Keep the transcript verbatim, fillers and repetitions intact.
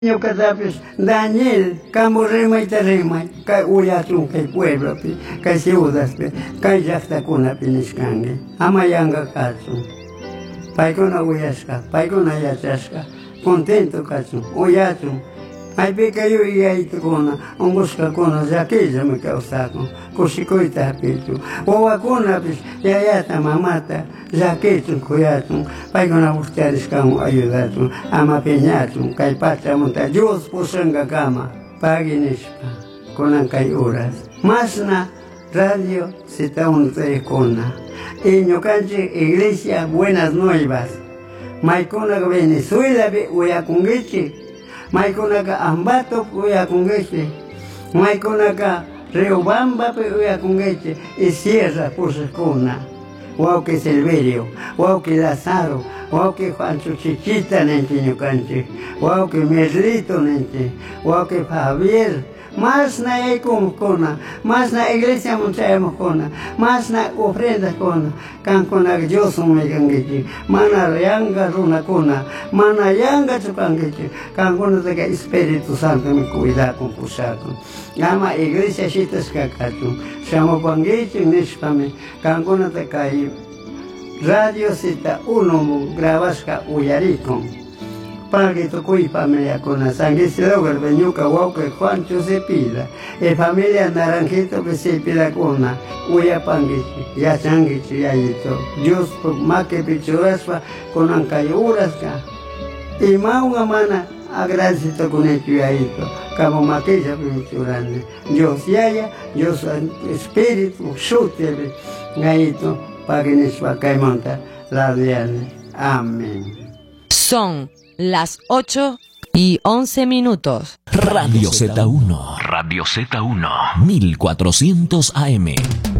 Ñuqatapis Daniel kamu rimayta rimay kay uyatun kay pueblopi kay ciudadpi kay llaqtakunapi nishkanki ama yanqa kachun paykuna uyashka paykuna yachashka contento kachun uyachun maypika yuyaytukuna unqushkakuna llakillami kawsakun kushikuyta hapirchu wawakunapis yayata mamata llakichun kuyachun paykuna ustiarishkamun ayudachun ama piñachun kay pachamunta Dios pushanka kama pagui nishpa kunan kay horas masna radio zeta uno kuna y ñukanchik iglesia Buenas Nuevas maykunaka Venezuelapi uyakunkichik maykunaka Ambato uyakunkichik maykunaka Riobambapi uyakunkichik y Sierra Pusakuna wauki Silverio wauki Lazaro wauki Juancho Chiquita ninchik ñukanchik wauki Merlito ninchik wauki Javier masna yaykumukuna masna iglesia munchayamukuna masna ofrendas kuna kankunaka Diosmi kankichik mana yanqa runakuna mana yanqachu kankichik kankunataka Espíritu Santo mi cuidakun pushakun ama iglesia shitashka kachun shamupankichik nishpami kankunata kay radio zeta uno grabashka uyarikun Pagui tukuy familiakuna San Isidropi ñuka wawqi Juancho Cepeda y familia Naranjitopi Cepedakuna uyapankichik yachankichik yayito Dios makipi churashpa kunan kay huraska imawan mana agradecitukunaychu yayito kamo makillapi churani Dios yaya Dios Espíritu shutipi yayito pagui nishpa kaymanta radiani. Amén. Son las ocho y once minutos. Radio Zeta uno. Radio Zeta uno. mil cuatrocientos A M.